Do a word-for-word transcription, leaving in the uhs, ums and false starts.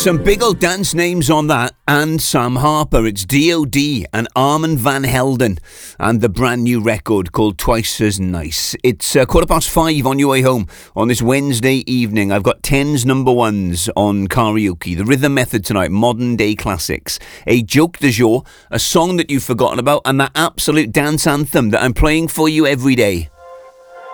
Some big old dance names on that, and Sam Harper. It's D O D and Armand Van Helden, and the brand new record called Twice as Nice. It's uh, quarter past five on your way home on this Wednesday evening. I've got tens number ones on karaoke. The Rhythm Method tonight, modern day classics. A joke du jour, a song that you've forgotten about, and that absolute dance anthem that I'm playing for you every day.